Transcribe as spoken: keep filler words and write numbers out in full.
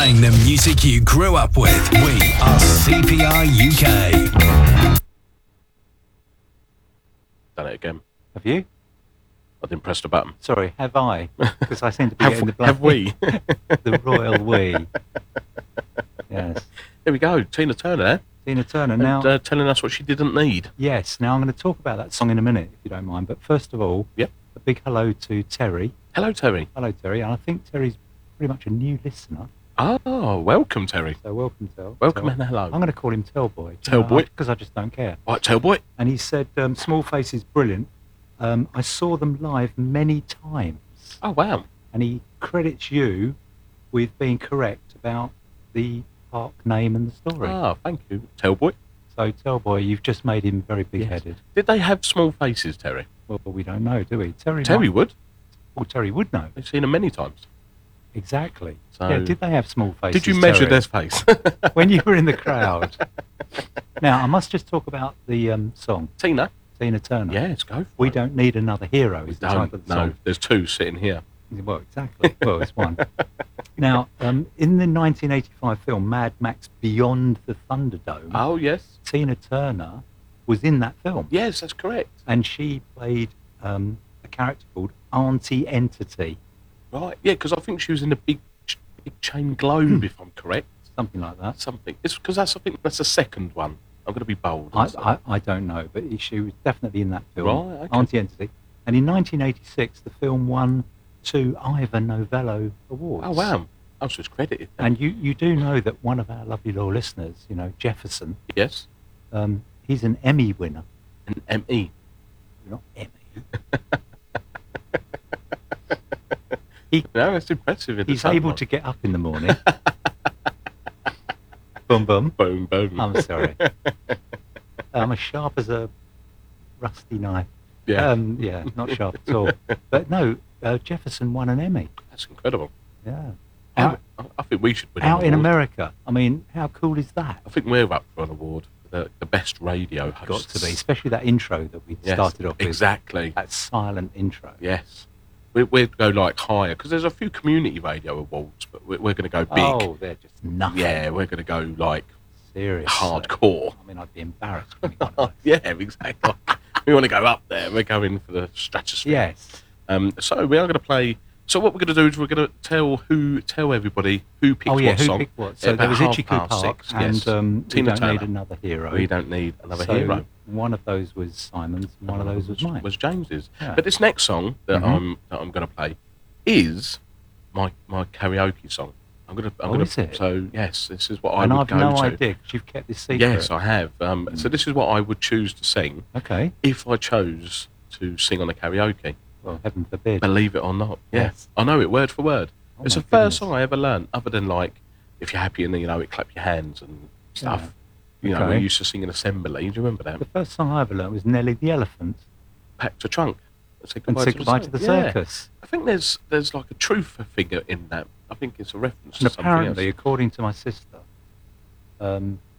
Playing the music you grew up with. We are C P R U K. Done it again. Have you? I didn't press the button. Sorry, have I? Because I seem to be have, getting the blood. Have we? The royal we. Yes. There we go. Tina Turner there. Tina Turner. And, Now, uh, telling us what she didn't need. yes. Now I'm going to talk about that song in a minute, if you don't mind. But first of all, Yep. a big hello to Terry. Hello, Terry. Hello, Terry. And I think Terry's pretty much a new listener. Oh, welcome, Terry. So welcome, Tel. Welcome Tel. and hello. I'm going to call him Telboy. Telboy? Because I just don't care. Right, Tailboy. And he said, um, Small Faces, brilliant. Um, I saw them live many times. Oh, wow. And he credits you with being correct about the park name and the story. Ah, thank you, Tailboy. So, Telboy, you've just made him very big-headed. Did they have small faces, Terry? Well, we don't know, do we? Terry, Terry might- would. Well, Terry would know. I've seen them many times. Exactly. So- yeah, did they have small faces? Did you measure Terry, their face? when you were in the crowd? Now, I must just talk about the um, song, Tina? Tina Turner. Yes, go for We it. Don't Need Another Hero is the Don't, title of the no, song. there's two sitting here. Well, exactly. Well, it's one. Now, um, in the nineteen eighty-five film Mad Max Beyond the Thunderdome, Oh, yes. Tina Turner was in that film. Yes, that's correct. And she played um, a character called Auntie Entity, Right, yeah, because I think she was in a big, big chain globe, Hmm. if I'm correct. something like that. Something. It's because that's I think that's the second one. I'm going to be bold. I, and say- I, I don't know, but she was definitely in that film, Right, okay. Auntie Entity. And in nineteen eighty-six, the film won two Ivor Novello awards. Oh wow! I was just credited. then. And you, you do know that one of our lovely little listeners, you know, Jefferson, Yes, um, he's an Emmy winner. an M E. Not Emmy. he, No, that's impressive. in the he's able sunlight. to get up in the morning. Boom, boom. Boom, boom. I'm sorry. I'm as sharp as a rusty knife. yeah, Um, yeah, not sharp at all. But no, uh, Jefferson won an Emmy. that's incredible. Yeah. I, Out, I think we should win an out in award. America. I mean, how cool is that? I think we're up for an award for the, the best radio host. Got to be, especially that intro that we Yes, started off with. exactly. That silent intro. Yes, we, we'd go like higher because there's a few community radio awards, but we're, we're going to go big. Oh, they're just nothing. Yeah, we're going to go like Seriously. hardcore. I mean, I'd be embarrassed when we got on. Yeah, exactly. we want to go up there. We're going for the stratosphere. Yes. Um, so we are going to play. So what we're going to do is we're going to tell who, tell everybody who picked Oh, yeah, what who song. picked what? So About there was half Ichiku past Park six, and yes. um, Tina We Don't Turner. Need Another Hero. We don't need another so hero. one of those was Simon's, and one of those was mine. Was James's. Yeah. But this next song that Mhm. I'm that I'm going to play is my my karaoke song. I'm going to. I'm Oh, going is to. it? So yes, this is what I and would I've go no to. idea because you've kept this secret. Yes, I have. Um, Mm. So this is what I would choose to sing Okay. if I chose to sing on a karaoke. Well, heaven forbid. Believe it or not. Yeah. Yes. I know it word for word. Oh, it's my the first goodness. song I ever learned, other than like, if you're happy and you know it, clap your hands and stuff. You know, Okay. we used to sing in assembly. Do you remember that? The first song I ever learned was Nelly the Elephant Packed a trunk. Say and Say Goodbye to the Yeah. Circus. I think there's there's like a truth figure in that. I think it's a reference And to something apparently, else. according to my sister, um,